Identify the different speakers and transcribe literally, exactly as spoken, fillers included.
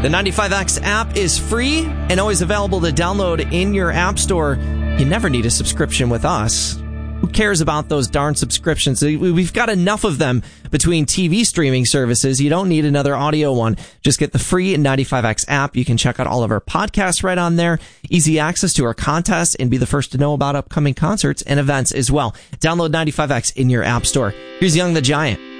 Speaker 1: The ninety-five X app is free and always available to download in your app store. You never need a subscription with us. Who cares about those darn subscriptions? We've got enough of them between T V streaming services. You don't need another audio one. Just get the free ninety-five X app. You can check out all of our podcasts right on there. Easy access to our contests and be the first to know about upcoming concerts and events as well. Download ninety-five X in your app store. Here's Young the Giant.